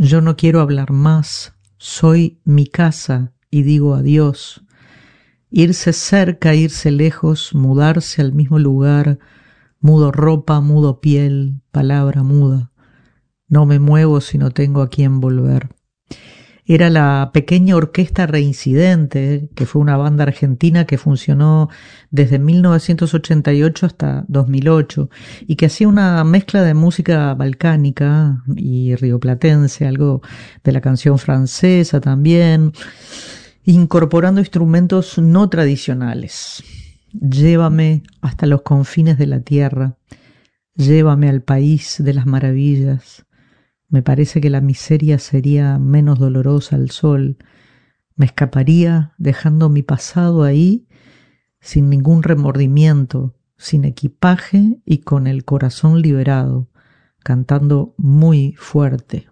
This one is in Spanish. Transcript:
Yo no quiero hablar más, soy mi casa y digo adiós. Irse cerca, irse lejos, mudarse al mismo lugar, mudo ropa, mudo piel, palabra muda. No me muevo si no tengo a quién volver. Era la pequeña orquesta Reincidente, que fue una banda argentina que funcionó desde 1988 hasta 2008 y que hacía una mezcla de música balcánica y rioplatense, algo de la canción francesa también, incorporando instrumentos no tradicionales. Llévame hasta los confines de la tierra, llévame al país de las maravillas. Me parece que la miseria sería menos dolorosa al sol. Me escaparía dejando mi pasado ahí sin ningún remordimiento, sin equipaje y con el corazón liberado, cantando muy fuerte.